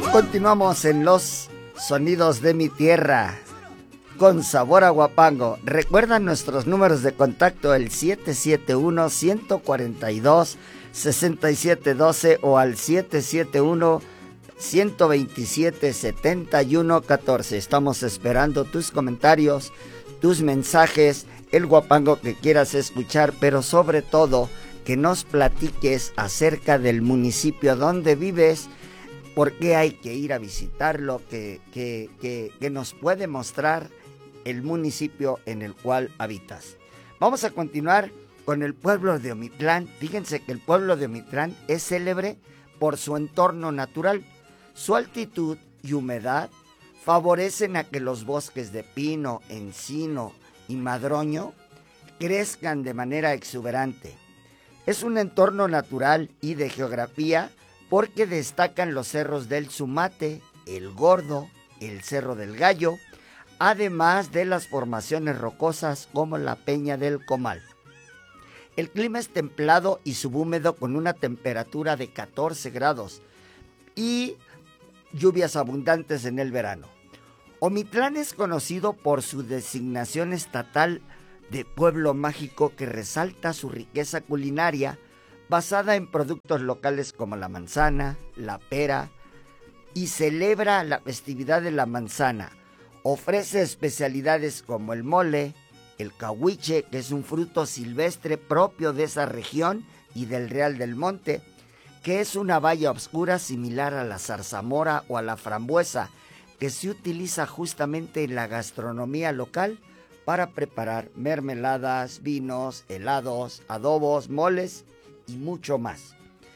Continuamos en los sonidos de mi tierra con sabor a Huapango. Recuerda nuestros números de contacto, el 771-142-6712 o al 771-127-7114. Estamos esperando tus comentarios, tus mensajes, el Huapango que quieras escuchar, pero sobre todo que nos platiques acerca del municipio donde vives, por qué hay que ir a visitarlo, que nos puede mostrar el municipio en el cual habitas. Vamos a continuar con el pueblo de Omitlán. Fíjense que el pueblo de Omitlán es célebre por su entorno natural. Su altitud y humedad favorecen a que los bosques de pino, encino y madroño crezcan de manera exuberante. Es un entorno natural y de geografía porque destacan los cerros del Sumate, el Gordo, el Cerro del Gallo, además de las formaciones rocosas como la Peña del Comal. El clima es templado y subhúmedo con una temperatura de 14 grados y lluvias abundantes en el verano. Omitlán es conocido por su designación estatal de pueblo mágico que resalta su riqueza culinaria basada en productos locales como la manzana, la pera, y celebra la festividad de la manzana. Ofrece especialidades como el mole, el cahuiche, que es un fruto silvestre propio de esa región y del Real del Monte, que es una baya oscura similar a la zarzamora o a la frambuesa, que se utiliza justamente en la gastronomía local para preparar mermeladas, vinos, helados, adobos, moles y mucho más.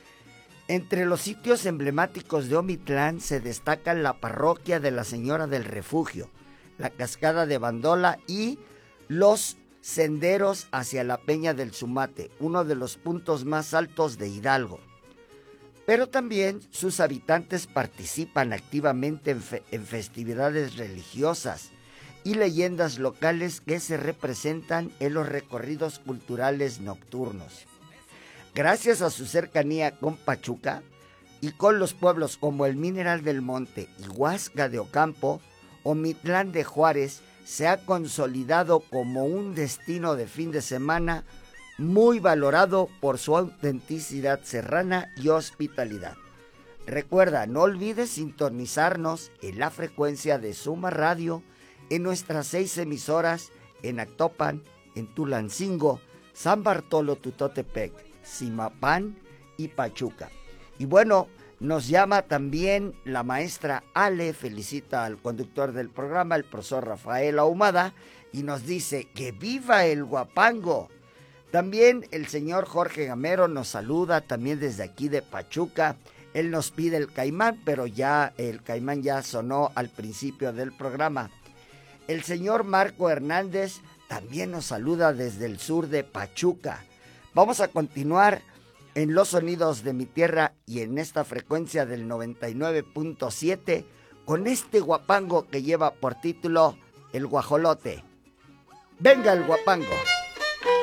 Entre los sitios emblemáticos de Omitlán se destacan la parroquia de la Señora del Refugio, la cascada de Bandola y los senderos hacia la Peña del Sumate, uno de los puntos más altos de Hidalgo. Pero también sus habitantes participan activamente en festividades religiosas y leyendas locales que se representan en los recorridos culturales nocturnos. Gracias a su cercanía con Pachuca y con los pueblos como el Mineral del Monte y Huasca de Ocampo, Omitlán de Juárez se ha consolidado como un destino de fin de semana muy valorado por su autenticidad serrana y hospitalidad. Recuerda, no olvides sintonizarnos en la frecuencia de Suma Radio en nuestras 6 emisoras en Actopan, en Tulancingo, San Bartolo Tutotepec, Zimapán y Pachuca. Y bueno, nos llama también la maestra Ale, felicita al conductor del programa, el profesor Rafael Ahumada, y nos dice que viva el Huapango. También el señor Jorge Gamero nos saluda también desde aquí de Pachuca. Él nos pide el caimán, pero ya el caimán ya sonó al principio del programa. El señor Marco Hernández también nos saluda desde el sur de Pachuca. Vamos a continuar en los sonidos de mi tierra y en esta frecuencia del 99.7 con este Huapango que lleva por título El Guajolote. ¡Venga el Huapango!